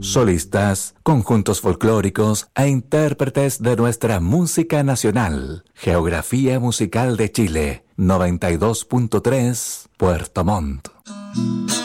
Solistas, conjuntos folclóricos e intérpretes de nuestra música nacional. Geografía musical de Chile, 92.3, Puerto Montt.